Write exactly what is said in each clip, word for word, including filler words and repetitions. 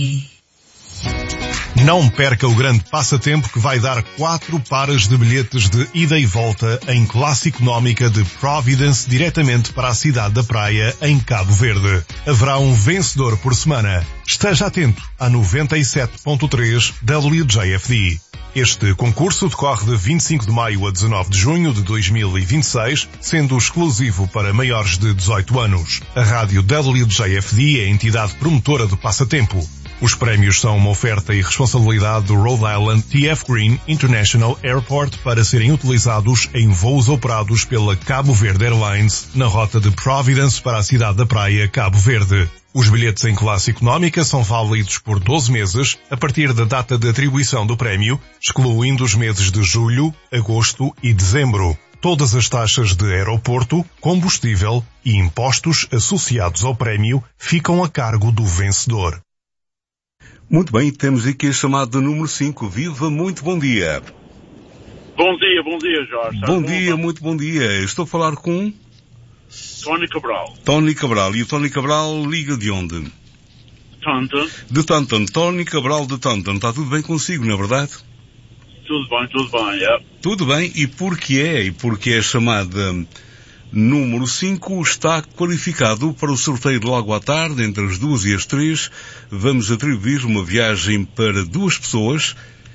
Não perca o grande passatempo que vai dar quatro pares de bilhetes de ida e volta em classe económica de Providence diretamente para a cidade da Praia, em Cabo Verde. Haverá um vencedor por semana. Esteja atento a noventa e sete ponto três W J F D. Este concurso decorre de vinte e cinco de maio a dezanove de junho de dois mil e vinte e seis, sendo exclusivo para maiores de dezoito anos. A rádio W J F D é a entidade promotora do passatempo. Os prémios são uma oferta e responsabilidade do Rhode Island T F Green International Airport para serem utilizados em voos operados pela Cabo Verde Airlines na rota de Providence para a cidade da Praia, Cabo Verde. Os bilhetes em classe económica são válidos por doze meses a partir da data de atribuição do prémio, excluindo os meses de julho, agosto e dezembro. Todas as taxas de aeroporto, combustível e impostos associados ao prémio ficam a cargo do vencedor. Muito bem, temos aqui a chamada número cinco. Viva, muito bom dia. Bom dia, bom dia, Jorge. Bom dia, muito bom dia. Estou a falar com... Tony Cabral. Tony Cabral. E o Tony Cabral liga de onde? Taunton. De Taunton. Tony Cabral de Taunton. Está tudo bem consigo, não é verdade? Tudo bem, tudo bem, é. Tudo bem. E porque é? E porque é a chamada número cinco está qualificado para o sorteio de logo à tarde, entre as duas e as três. Vamos atribuir uma viagem para duas pessoas.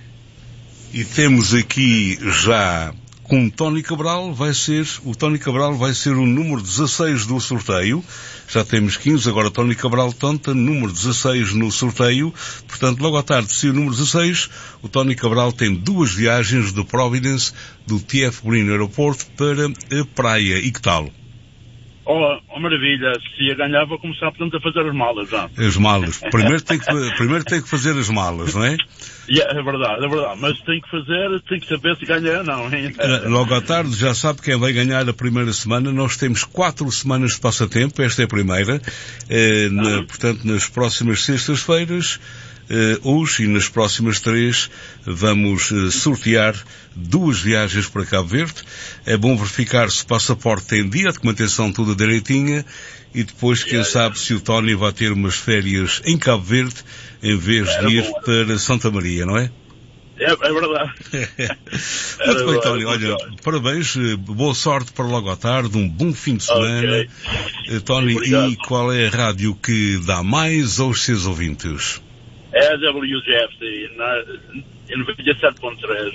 E temos aqui já... Com Tony Cabral vai ser, o Tony Cabral vai ser o número dezasseis do sorteio. Já temos quinze, agora Tony Cabral Tonta, número dezasseis no sorteio. Portanto, logo à tarde, se o número dezasseis, o Tony Cabral tem duas viagens de Providence do T F Green Airport para a praia. E que tal? Oh, oh, maravilha. Se a ganhar, vou começar, portanto, a fazer as malas já. As malas. Primeiro tem que, primeiro tem que fazer as malas, não é? Yeah, é verdade, é verdade. Mas tem que fazer, tem que saber se ganha ou não. Hein? Logo à tarde já sabe quem vai ganhar a primeira semana. Nós temos quatro semanas de passatempo. Esta é a primeira. Eh, na, portanto, nas próximas sextas-feiras, eh, hoje e nas próximas três, vamos eh, sortear duas viagens para Cabo Verde. É bom verificar se o passaporte tem dia, a documentação toda direitinha. E depois, quem sabe, se o Tony vai ter umas férias em Cabo Verde, em vez de ir para Santa Maria, não é? É, é verdade. Muito bem, Tony. Olha, parabéns, boa sorte para logo à tarde, um bom fim de semana. Okay. Tony, obrigado. E qual é a rádio que dá mais aos seus ouvintes? É a W J F D, na noventa e sete ponto três.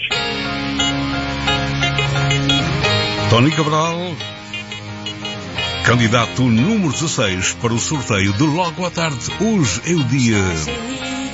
Tony Cabral, candidato número dezasseis para o sorteio de logo à tarde. Hoje é o dia.